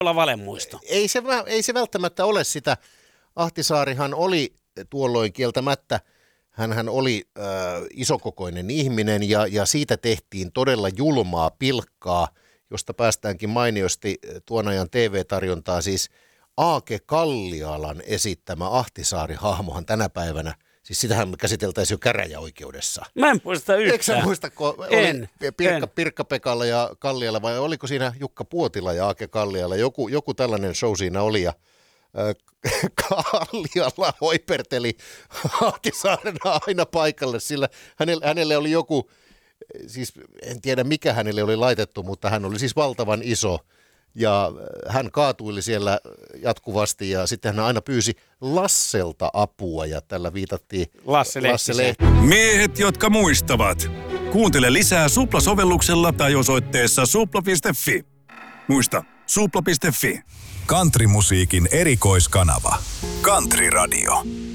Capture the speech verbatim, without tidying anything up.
olla valemuisto. Ei se, ei se välttämättä ole sitä. Ahtisaarihan oli tuolloin kieltämättä, hänhän oli äh, isokokoinen ihminen ja, ja siitä tehtiin todella julmaa pilkkaa, josta päästäänkin mainiosti tuon ajan T V-tarjontaa, siis Aake Kallialan esittämä Ahtisaari-hahmohan tänä päivänä, siis sitähän me käsiteltäisiin jo käräjäoikeudessa. Mä en muista yhtään. Eikö sä muista, kun en, oli Pirkka, en. Pirkka-Pekalla ja Kalliala, vai oliko siinä Jukka Puotila ja Aake Kalliala, joku, joku tällainen show siinä oli, ja äh, Kalliala hoiperteli Ahtisaarena aina paikalle, sillä hänelle, hänelle oli joku, siis en tiedä mikä hänelle oli laitettu, mutta hän oli siis valtavan iso. Ja hän kaatuili siellä jatkuvasti ja sitten hän aina pyysi Lasselta apua ja tällä viitattiin Lasse Lehtisen. Miehet, jotka muistavat. Kuuntele lisää Supla-sovelluksella tai osoitteessa supla piste fi. Muista, supla piste fi. Countrymusiikin erikoiskanava. Country Radio.